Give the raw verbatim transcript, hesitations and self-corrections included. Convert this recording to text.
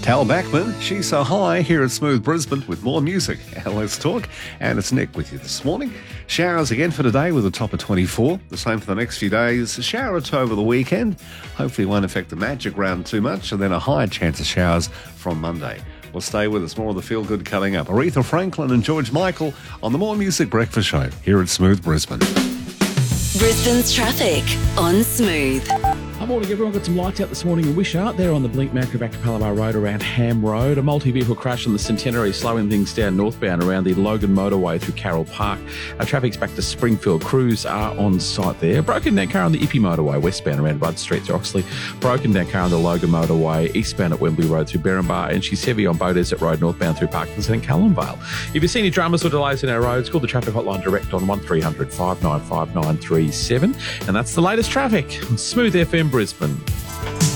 Tal Backman, She's So High here at Smooth Brisbane with more music. And let's talk. And it's Nick with you this morning. Showers again for today with a top of twenty-four. The same for the next few days. A shower or two over the weekend. Hopefully it won't affect the magic round too much. And then a higher chance of showers from Monday. Well, stay with us. More of the feel good coming up. Aretha Franklin and George Michael on the More Music Breakfast Show here at Smooth Brisbane. Brisbane's traffic on Smooth. Hi, morning everyone. Got some lights out this morning in Wishart. There on the Blink Macro back to Palabar Road around Ham Road. A multi-vehicle crash on the Centenary slowing things down northbound around the Logan motorway through Carroll Park. Our traffic's back to Springfield. Crews are on site there. Broken down car on the Ippy motorway westbound around Budd Street to Oxley. Broken down car on the Logan motorway eastbound at Wembley Road through Berrinbar. And she's heavy on Bow Desert Road northbound through Parkinson and Callumvale. If you see any dramas or delays in our roads, call the traffic hotline direct on one three hundred five nine five nine three seven. And that's the latest traffic on Smooth F M Brisbane.